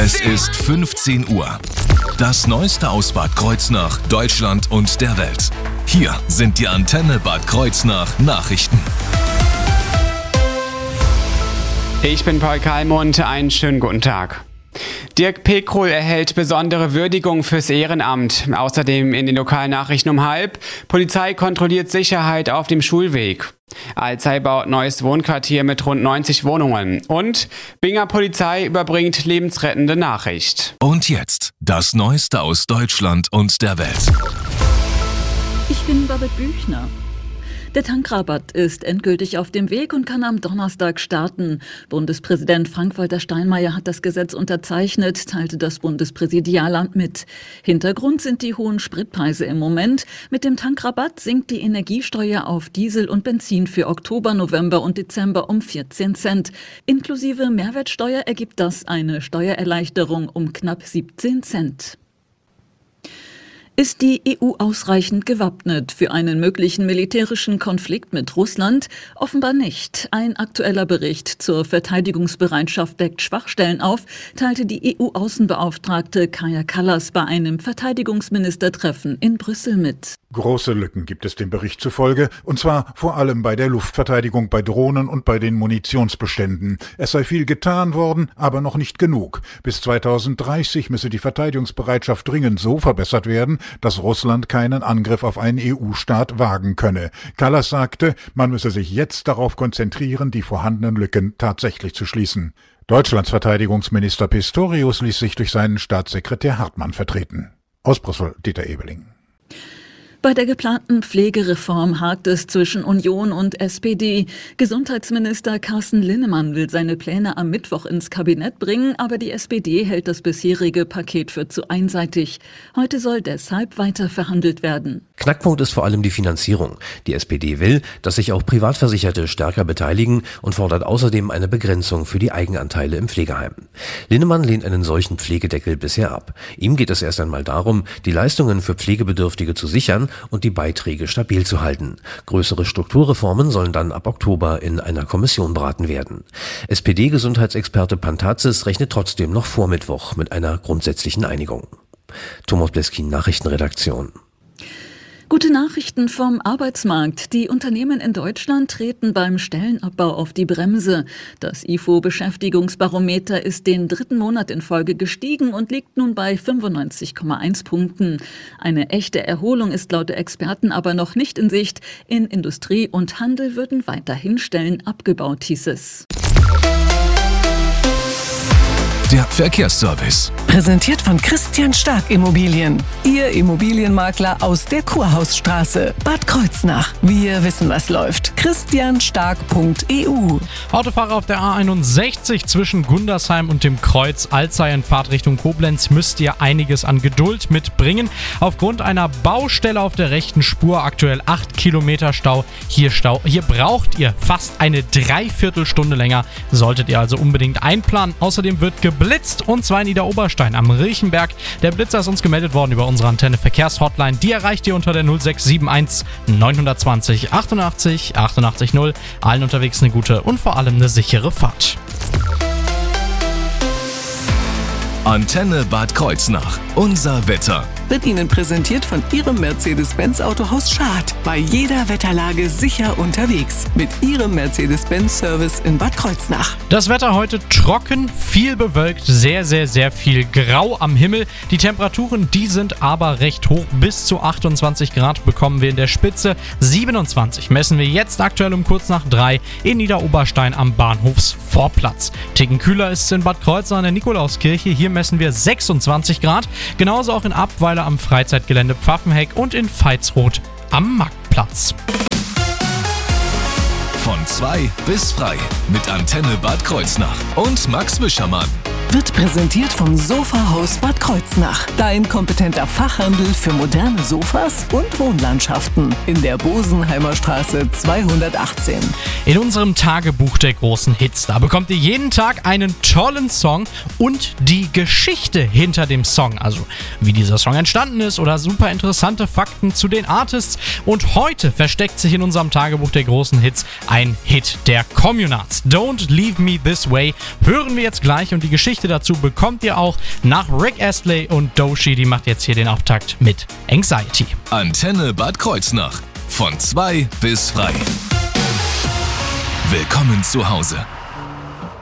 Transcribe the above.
Es ist 15 Uhr. Das Neueste aus Bad Kreuznach, Deutschland und der Welt. Hier sind die Antenne Bad Kreuznach Nachrichten. Ich bin Paul Kalmund, einen schönen guten Tag. Dirk Pekrohl erhält besondere Würdigung fürs Ehrenamt. Außerdem in den Lokalnachrichten um 12:30. Polizei kontrolliert Sicherheit auf dem Schulweg. Alzey baut neues Wohnquartier mit rund 90 Wohnungen. Und Binger Polizei überbringt lebensrettende Nachricht. Und jetzt das Neueste aus Deutschland und der Welt. Ich bin Babette Büchner. Der Tankrabatt ist endgültig auf dem Weg und kann am Donnerstag starten. Bundespräsident Frank-Walter Steinmeier hat das Gesetz unterzeichnet, teilte das Bundespräsidialamt mit. Hintergrund sind die hohen Spritpreise im Moment. Mit dem Tankrabatt sinkt die Energiesteuer auf Diesel und Benzin für Oktober, November und Dezember um 14 Cent. Inklusive Mehrwertsteuer ergibt das eine Steuererleichterung um knapp 17 Cent. Ist die EU ausreichend gewappnet für einen möglichen militärischen Konflikt mit Russland? Offenbar nicht. Ein aktueller Bericht zur Verteidigungsbereitschaft deckt Schwachstellen auf, teilte die EU-Außenbeauftragte Kaja Kallas bei einem Verteidigungsministertreffen in Brüssel mit. Große Lücken gibt es dem Bericht zufolge, und zwar vor allem bei der Luftverteidigung, bei Drohnen und bei den Munitionsbeständen. Es sei viel getan worden, aber noch nicht genug. Bis 2030 müsse die Verteidigungsbereitschaft dringend so verbessert werden, dass Russland keinen Angriff auf einen EU-Staat wagen könne. Kallas sagte, man müsse sich jetzt darauf konzentrieren, die vorhandenen Lücken tatsächlich zu schließen. Deutschlands Verteidigungsminister Pistorius ließ sich durch seinen Staatssekretär Hartmann vertreten. Aus Brüssel, Dieter Ebeling. Bei der geplanten Pflegereform hakt es zwischen Union und SPD. Gesundheitsminister Carsten Linnemann will seine Pläne am Mittwoch ins Kabinett bringen, aber die SPD hält das bisherige Paket für zu einseitig. Heute soll deshalb weiter verhandelt werden. Knackpunkt ist vor allem die Finanzierung. Die SPD will, dass sich auch Privatversicherte stärker beteiligen und fordert außerdem eine Begrenzung für die Eigenanteile im Pflegeheim. Linnemann lehnt einen solchen Pflegedeckel bisher ab. Ihm geht es erst einmal darum, die Leistungen für Pflegebedürftige zu sichern und die Beiträge stabil zu halten. Größere Strukturreformen sollen dann ab Oktober in einer Kommission beraten werden. SPD-Gesundheitsexperte Pantazis rechnet trotzdem noch vor Mittwoch mit einer grundsätzlichen Einigung. Thomas Bleskin, Nachrichtenredaktion. Gute Nachrichten vom Arbeitsmarkt. Die Unternehmen in Deutschland treten beim Stellenabbau auf die Bremse. Das IFO-Beschäftigungsbarometer ist den 3. Monat in Folge gestiegen und liegt nun bei 95,1 Punkten. Eine echte Erholung ist laut der Experten aber noch nicht in Sicht. In Industrie und Handel würden weiterhin Stellen abgebaut, hieß es. Der Verkehrsservice. Präsentiert von Christian Stark Immobilien. Ihr Immobilienmakler aus der Kurhausstraße. Bad Kreuznach. Wir wissen, was läuft. christianstark.eu. Autofahrer auf der A61 zwischen Gundersheim und dem Kreuz Alzey in Fahrtrichtung Koblenz müsst ihr einiges an Geduld mitbringen. Aufgrund einer Baustelle auf der rechten Spur aktuell 8 Kilometer Stau. Hier braucht ihr fast eine Dreiviertelstunde länger. Solltet ihr also unbedingt einplanen. Außerdem wird geblitzt, und zwar in Niederoberstein am Riechenberg. Der Blitzer ist uns gemeldet worden über unsere Antenne Verkehrshotline. Die erreicht ihr unter der 0671 920 88 88 0. Allen unterwegs eine gute und vor allem eine sichere Fahrt. Antenne Bad Kreuznach. Unser Wetter. Wird Ihnen präsentiert von Ihrem Mercedes-Benz Autohaus Schad. Bei jeder Wetterlage sicher unterwegs. Mit Ihrem Mercedes-Benz-Service in Bad Kreuznach. Das Wetter heute trocken, viel bewölkt, sehr, sehr, sehr viel Grau am Himmel. Die Temperaturen, die sind aber recht hoch. Bis zu 28 Grad bekommen wir in der Spitze. 27 messen wir jetzt aktuell um kurz nach 3 in Niederoberstein am Bahnhofsvorplatz. Ticken kühler ist es in Bad Kreuznach an der Nikolauskirche. Hier messen wir 26 Grad. Genauso auch in Abweiler am Freizeitgelände Pfaffenheck und in Veitsroth am Marktplatz. Von 2 bis frei mit Antenne Bad Kreuznach und Max Wischermann. Wird präsentiert vom Sofahaus Bad Kreuznach. Dein kompetenter Fachhandel für moderne Sofas und Wohnlandschaften. In der Bosenheimer Straße 218. In unserem Tagebuch der großen Hits, da bekommt ihr jeden Tag einen tollen Song und die Geschichte hinter dem Song. Also wie dieser Song entstanden ist oder super interessante Fakten zu den Artists. Und heute versteckt sich in unserem Tagebuch der großen Hits ein Hit der Communards. Don't Leave Me This Way hören wir jetzt gleich und die Geschichte Geschichte dazu bekommt ihr auch nach Rick Astley und Doechii. Die macht jetzt hier den Auftakt mit Anxiety. Antenne Bad Kreuznach. Von 2 bis frei. Willkommen zu Hause.